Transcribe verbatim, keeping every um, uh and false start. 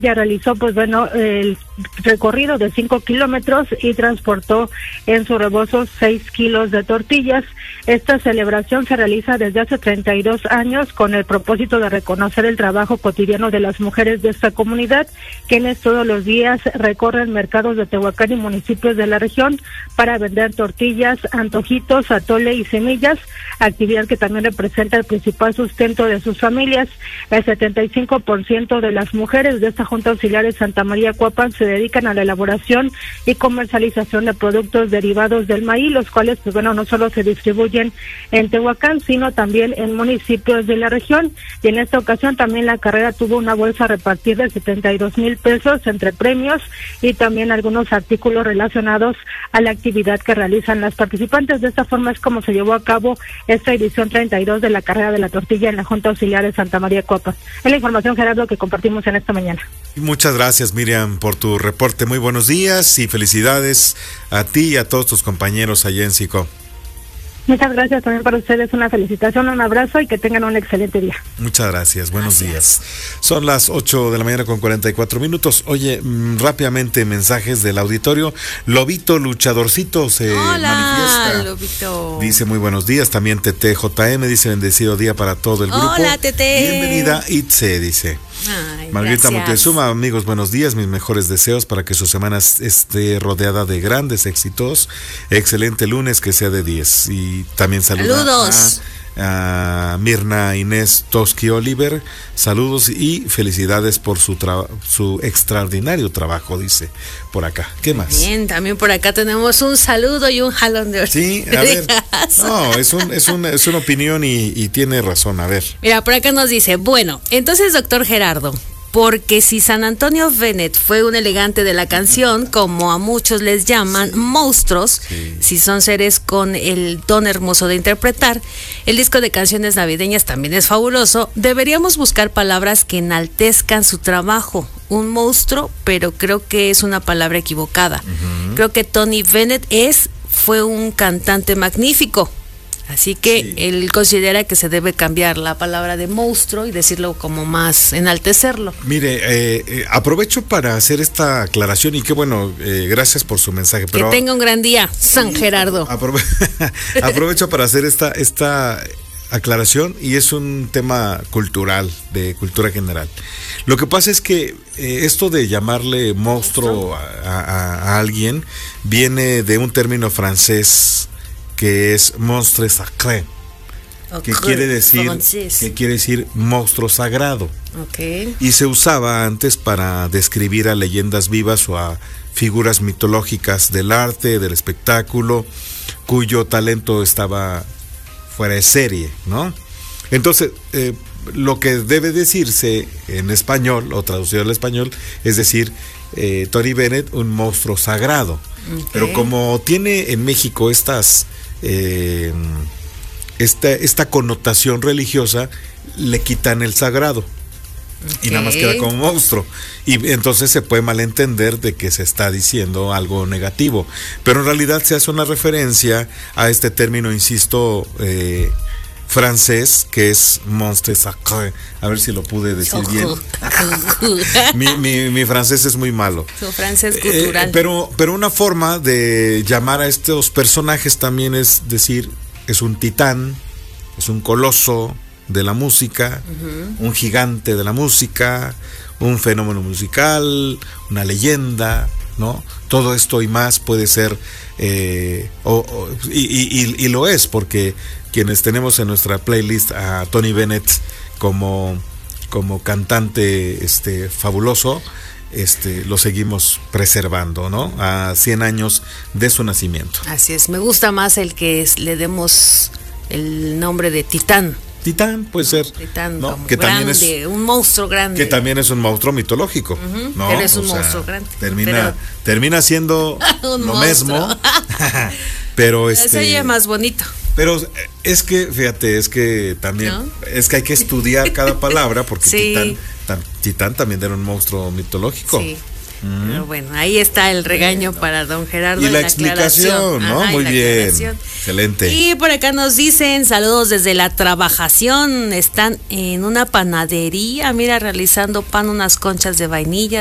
Ya realizó, pues bueno, el recorrido de cinco kilómetros y transportó en su rebozo seis kilos de tortillas. Esta celebración se realiza desde hace treinta y dos años con el propósito de reconocer el trabajo cotidiano de las mujeres de esta comunidad, quienes todos los días recorren mercados de Tehuacán y municipios de la región para vender tortillas, antojitos, atole y semillas, actividad que también representa el principal sustento de sus familias. El setenta y cinco por ciento de las mujeres de esta Junta Auxiliar de Santa María Cuapan se dedican a la elaboración y comercialización de productos derivados del maíz, los cuales, pues bueno, no solo se distribuyen en Tehuacán, sino también en municipios de la región. Y en esta ocasión también la carrera tuvo una bolsa a repartir de setenta y dos mil pesos entre premios y también algunos artículos relacionados a la actividad que realizan las participantes. De esta forma es como se llevó a cabo esta edición treinta y dos de la carrera de la tortilla en la Junta Auxiliar de Santa María Cuapan. Es la información, Gerardo, que compartimos en esta mañana. Muchas gracias, Miriam, por tu reporte. Muy buenos días y felicidades a ti y a todos tus compañeros allá en SICO. Muchas gracias también para ustedes, una felicitación, un abrazo y que tengan un excelente día. Muchas gracias, buenos gracias. días. Son las ocho de la mañana con cuarenta y cuatro minutos. Oye, mmm, rápidamente mensajes del auditorio. Lobito Luchadorcito se Hola, manifiesta. Lobito. Dice muy buenos días. También Tete J M dice bendecido día para todo el grupo. Hola, Tete. Bienvenida, Itze, dice. Ay, Margarita gracias. Montezuma, amigos, buenos días, mis mejores deseos para que su semana esté rodeada de grandes éxitos. Excelente lunes, que sea de diez. Y también saluda Saludos. A, a Mirna Inés Toski Oliver, saludos y felicidades por su tra- su extraordinario trabajo, dice por acá. ¿Qué más? Bien, también por acá tenemos un saludo y un jalón de orejas. Sí, a ver. No, es un, es un, es una opinión y, y tiene razón, a ver. Mira, por acá nos dice, bueno, entonces, doctor Gerardo, porque si San Antonio Bennett fue un elegante de la canción, como a muchos les llaman, monstruos, Sí. si son seres con el don hermoso de interpretar, el disco de canciones navideñas también es fabuloso, deberíamos buscar palabras que enaltezcan su trabajo. Un monstruo, pero creo que es una palabra equivocada. Uh-huh. Creo que Tony Bennett es, fue un cantante magnífico. Así que sí. Él considera que se debe cambiar la palabra de monstruo y decirlo como más, enaltecerlo. Mire, eh, eh, aprovecho para hacer esta aclaración y qué bueno, eh, gracias por su mensaje. Pero que tenga un gran día, San Gerardo. Aprove- aprovecho para hacer esta, esta aclaración y es un tema cultural, de cultura general. Lo que pasa es que eh, esto de llamarle monstruo a, a, a alguien viene de un término francés que es monstre sacré, okay, que quiere decir francés. que quiere decir monstruo sagrado. Okay. Y se usaba antes para describir a leyendas vivas o a figuras mitológicas del arte, del espectáculo, cuyo talento estaba fuera de serie, ¿no? Entonces, eh, lo que debe decirse en español, o traducido al español, es decir, eh, Tony Bennett, un monstruo sagrado. Okay. Pero como tiene en México estas eh, esta, esta connotación religiosa, le quitan el sagrado. Okay. Y nada más queda como monstruo. Y entonces se puede malentender de que se está diciendo algo negativo. Pero en realidad se hace una referencia a este término, insisto, eh, francés, que es monstre sacré. A ver si lo pude decir bien. mi, mi, mi francés es muy malo. Su francés cultural. Eh, pero, pero una forma de llamar a estos personajes también es decir, es un titán, es un coloso de la música, uh-huh. un gigante de la música, un fenómeno musical, una leyenda, ¿no? Todo esto y más puede ser, eh, o, o, y, y, y lo es, porque quienes tenemos en nuestra playlist a Tony Bennett como, como cantante este, fabuloso, este, lo seguimos preservando, ¿no? A cien años de su nacimiento. Así es, me gusta más el que es, le demos el nombre de Titán. Titán puede ser, Titán, ¿no? Como que grande, también es un monstruo grande. Que también es un monstruo mitológico, uh-huh, ¿no? Pero es un o monstruo sea, grande. Termina, pero... termina siendo lo mismo, pero este. Se oye más bonito. Pero es que, fíjate, es que también, ¿no? Es que hay que estudiar cada palabra porque sí. Titán, tan, Titán también era un monstruo mitológico. Sí. Mm. Pero bueno, ahí está el regaño bueno. para don Gerardo. Y la, la explicación, ¿no? Ajá, muy bien. Excelente. Y por acá nos dicen saludos desde la trabajación. Están en una panadería, mira, realizando pan, unas conchas de vainilla.